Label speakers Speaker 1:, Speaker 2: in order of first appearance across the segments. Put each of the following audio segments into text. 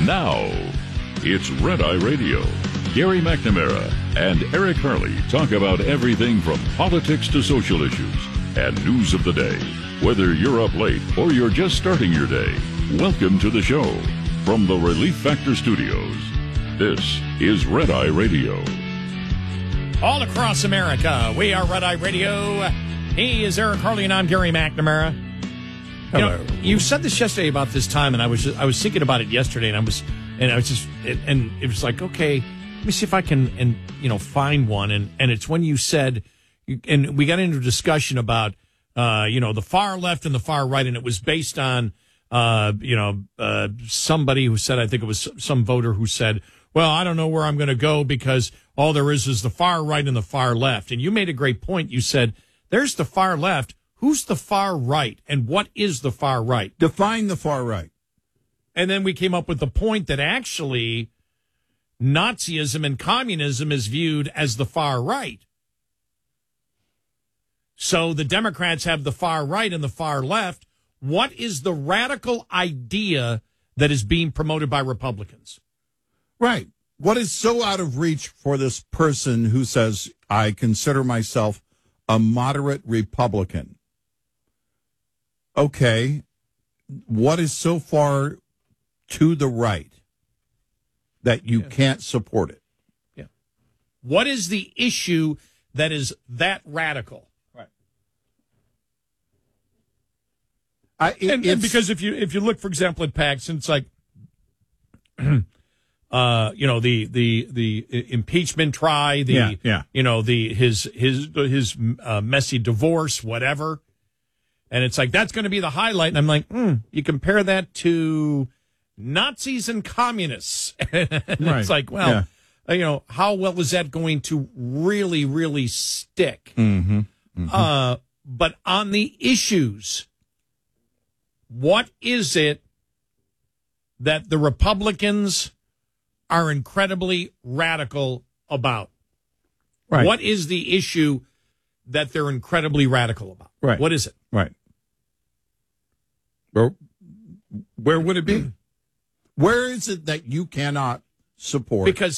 Speaker 1: Now, it's Red Eye Radio. Gary McNamara and Eric Harley talk about everything from politics to social issues and news of the day. Whether you're up late or you're just starting your day, welcome to the show. From the Relief Factor Studios, this is Red Eye Radio.
Speaker 2: All across America, we are Red Eye Radio. He is Eric Harley, and I'm Gary McNamara. You said this yesterday about this time, and I was thinking about it yesterday, and it was like, okay, let me see if I can find one, and it's when you said, and we got into a discussion about the far left and the far right, and it was based on somebody who said, I think it was some voter who said, well, I don't know where I'm going to go because all there is the far right and the far left. And you made a great point. You said, there's the far left. Who's the far right? And what is the far right?
Speaker 3: Define the far right.
Speaker 2: And then we came up with the point that actually Nazism and communism is viewed as the far right. So the Democrats have the far right and the far left. What is the radical idea that is being promoted by Republicans?
Speaker 3: Right. What is so out of reach for this person who says, I consider myself a moderate Republican? Okay. What is so far to the right that you can't support it?
Speaker 2: Yeah. What is the issue that is that radical?
Speaker 3: Right.
Speaker 2: And because if you look, for example, at Paxson, it's like, the impeachment try, his messy divorce, whatever. And it's like, that's going to be the highlight. And I'm like, you compare that to Nazis and communists. Right. It's like, well, how well is that going to really, really stick?
Speaker 3: Mm-hmm. Mm-hmm.
Speaker 2: But on the issues, what is it that the Republicans are incredibly radical about?
Speaker 3: Right.
Speaker 2: What is the issue that they're incredibly radical about?
Speaker 3: Right.
Speaker 2: What is it?
Speaker 3: Right. Where would it be? Where is it that you cannot support?
Speaker 2: Because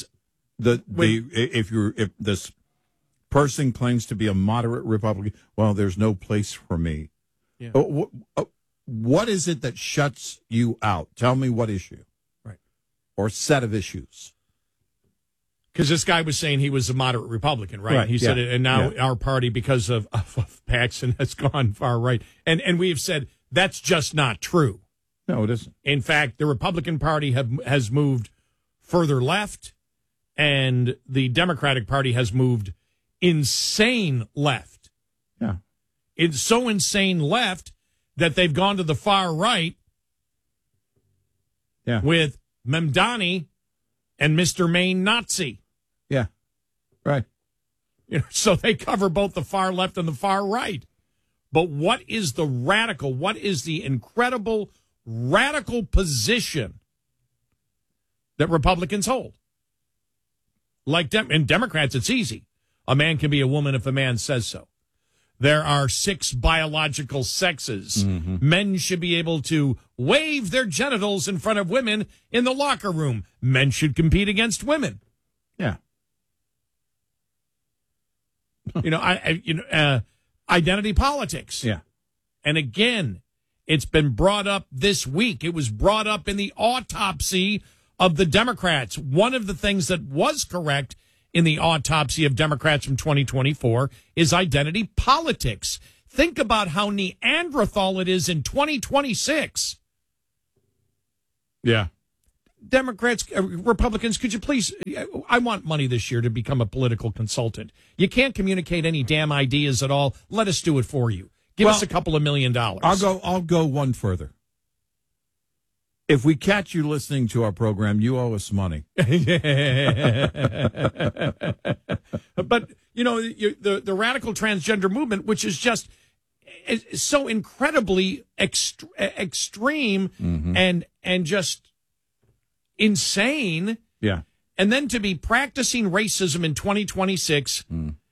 Speaker 3: if this person claims to be a moderate Republican, well, there's no place for me.
Speaker 2: Yeah.
Speaker 3: What is it that shuts you out? Tell me what issue.
Speaker 2: Right.
Speaker 3: Or set of issues.
Speaker 2: Because this guy was saying he was a moderate Republican, right? He said it, and now our party, because of Paxson, has gone far right. And we have said that's just not true.
Speaker 3: No, it isn't.
Speaker 2: In fact, the Republican Party has moved further left, and the Democratic Party has moved insane left.
Speaker 3: Yeah.
Speaker 2: It's so insane left that they've gone to the far right with Mamdani and Mr. Maine Nazi.
Speaker 3: Yeah, right.
Speaker 2: So they cover both the far left and the far right. But what is the radical, what is the incredible radical position that Republicans hold? Like in Democrats, it's easy. A man can be a woman if a man says so. There are 6 biological sexes. Mm-hmm. Men should be able to wave their genitals in front of women in the locker room. Men should compete against women.
Speaker 3: Yeah.
Speaker 2: Identity politics.
Speaker 3: Yeah.
Speaker 2: And again, it's been brought up this week. It was brought up in the autopsy of the Democrats. One of the things that was correct in the autopsy of Democrats from 2024 is identity politics. Think about how Neanderthal it is in 2026.
Speaker 3: Yeah.
Speaker 2: Democrats, Republicans, could you please, I want money this year to become a political consultant. You can't communicate any damn ideas at all. Let us do it for you. Give us a couple of $1 million.
Speaker 3: I'll go one further. If we catch you listening to our program, you owe us money.
Speaker 2: But, the radical transgender movement, which is just so incredibly extreme and just insane.
Speaker 3: Yeah.
Speaker 2: And then to be practicing racism in 2026